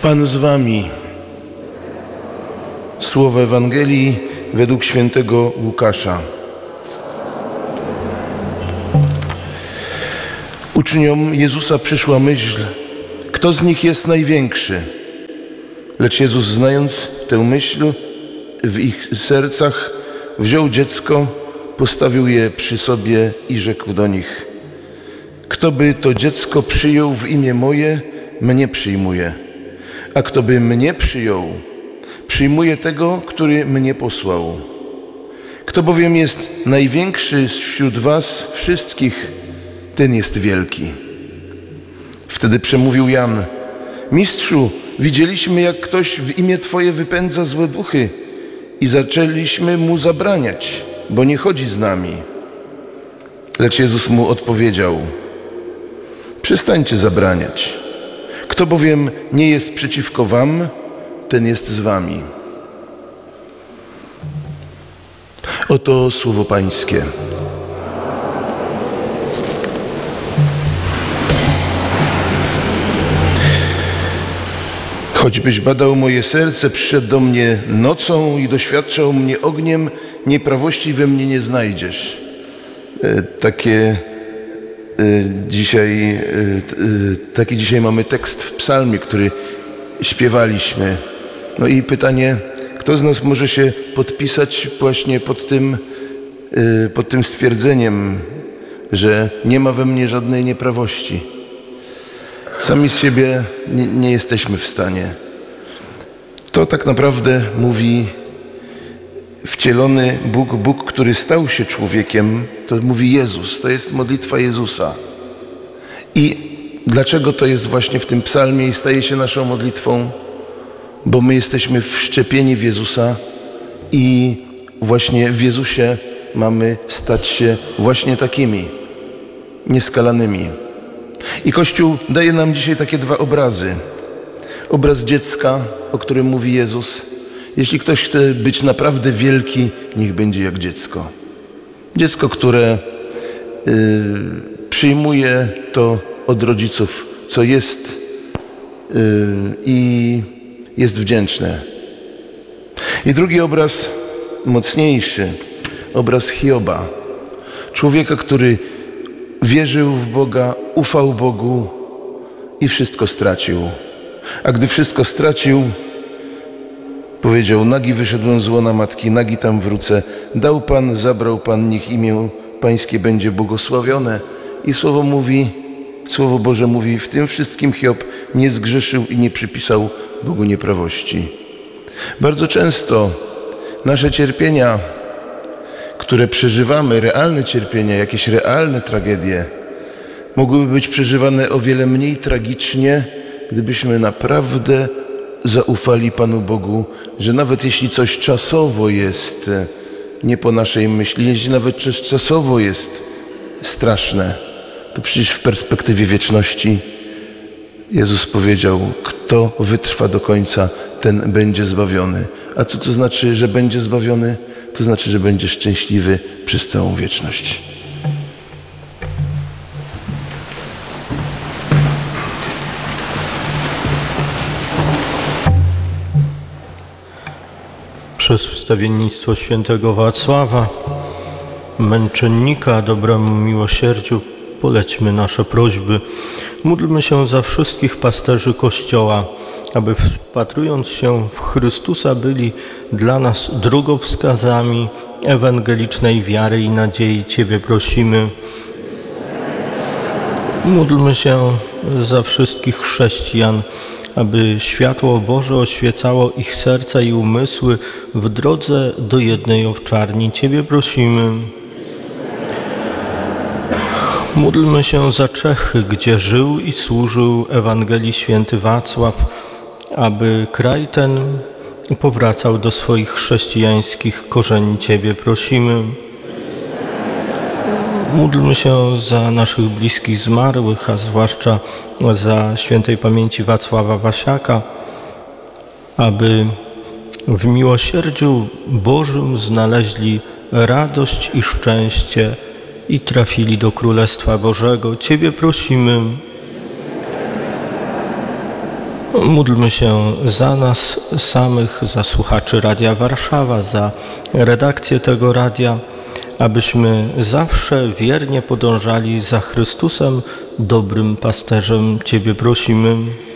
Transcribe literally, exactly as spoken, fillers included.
Pan z wami. Słowo Ewangelii według świętego Łukasza. Uczniom Jezusa przyszła myśl, kto z nich jest największy? Lecz Jezus, znając tę myśl w ich sercach, wziął dziecko, postawił je przy sobie i rzekł do nich: kto by to dziecko przyjął w imię moje, mnie przyjmuje, a kto by mnie przyjął, przyjmuje tego, który mnie posłał. Kto bowiem jest największy wśród was wszystkich, ten jest wielki. Wtedy przemówił Jan: Mistrzu, widzieliśmy, jak ktoś w imię Twoje wypędza złe duchy i zaczęliśmy mu zabraniać, bo nie chodzi z nami. Lecz Jezus mu odpowiedział: przestańcie zabraniać. Kto bowiem nie jest przeciwko wam, ten jest z wami. Oto słowo Pańskie. Choćbyś badał moje serce, przyszedł do mnie nocą i doświadczał mnie ogniem, nieprawości we mnie nie znajdziesz. E, takie e, dzisiaj, e, taki dzisiaj mamy tekst w psalmie, który śpiewaliśmy. No i pytanie, kto z nas może się podpisać właśnie pod tym, e, pod tym stwierdzeniem, że nie ma we mnie żadnej nieprawości. Sami z siebie nie, nie jesteśmy w stanie. To tak naprawdę mówi wcielony Bóg, Bóg, który stał się człowiekiem, to mówi Jezus, to jest modlitwa Jezusa. I dlaczego to jest właśnie w tym psalmie i staje się naszą modlitwą? Bo my jesteśmy wszczepieni w Jezusa i właśnie w Jezusie mamy stać się właśnie takimi nieskalanymi. I Kościół daje nam dzisiaj takie dwa obrazy. Obraz dziecka, o którym mówi Jezus. Jeśli ktoś chce być naprawdę wielki, niech będzie jak dziecko. Dziecko, które y, przyjmuje to od rodziców, co jest y, i jest wdzięczne. I drugi obraz, mocniejszy, obraz Hioba. Człowieka, który wierzył w Boga, ufał Bogu i wszystko stracił. A gdy wszystko stracił, powiedział: nagi wyszedłem z łona matki, nagi tam wrócę. Dał Pan, zabrał Pan, niech imię Pańskie będzie błogosławione. I Słowo mówi, Słowo Boże mówi, w tym wszystkim Hiob nie zgrzeszył i nie przypisał Bogu nieprawości. Bardzo często nasze cierpienia, które przeżywamy, realne cierpienia, jakieś realne tragedie, mogłyby być przeżywane o wiele mniej tragicznie, gdybyśmy naprawdę zaufali Panu Bogu, że nawet jeśli coś czasowo jest nie po naszej myśli, jeśli nawet coś czasowo jest straszne, to przecież w perspektywie wieczności Jezus powiedział: kto wytrwa do końca, ten będzie zbawiony. A co to znaczy, że będzie zbawiony? To znaczy, że będzie szczęśliwy przez całą wieczność. Przez wstawiennictwo świętego Wacława, męczennika dobremu miłosierdziu, polećmy nasze prośby. Módlmy się za wszystkich pasterzy Kościoła, aby wpatrując się w Chrystusa byli dla nas drogowskazami ewangelicznej wiary i nadziei. Ciebie prosimy. Módlmy się za wszystkich chrześcijan, aby światło Boże oświecało ich serca i umysły w drodze do jednej owczarni. Ciebie prosimy. Módlmy się za Czechy, gdzie żył i służył Ewangelii święty Wacław, aby kraj ten powracał do swoich chrześcijańskich korzeni. Ciebie prosimy. Módlmy się za naszych bliskich zmarłych, a zwłaszcza za świętej pamięci Wacława Wasiaka, aby w miłosierdziu Bożym znaleźli radość i szczęście i trafili do Królestwa Bożego. Ciebie prosimy. Módlmy się za nas samych, za słuchaczy Radia Warszawa, za redakcję tego radia, abyśmy zawsze wiernie podążali za Chrystusem, dobrym pasterzem. Ciebie prosimy.